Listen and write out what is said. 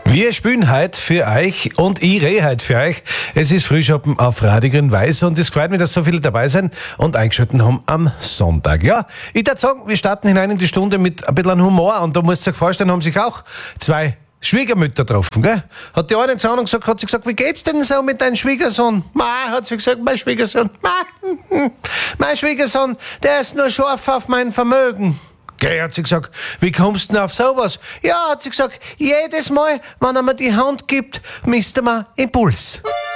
Wir spielen heute für euch und ich rede heute für euch. Es ist Frühschoppen auf Radio Grün-Weiß und es freut mich, dass so viele dabei sind und eingeschaltet haben am Sonntag. Ja, ich würde sagen, wir starten hinein in die Stunde mit ein bisschen Humor und da musst du dir vorstellen, haben sich auch zwei Schwiegermütter getroffen, gell? Hat die eine in Zahnung gesagt, hat sie gesagt, wie geht's denn so mit deinem Schwiegersohn? Hat sie gesagt, mein Schwiegersohn, mein Schwiegersohn, der ist nur scharf auf mein Vermögen. Gell, hat sie gesagt, wie kommst du denn auf sowas? Ja, hat sie gesagt, jedes Mal, wenn er mir die Hand gibt, misst er mir Impuls.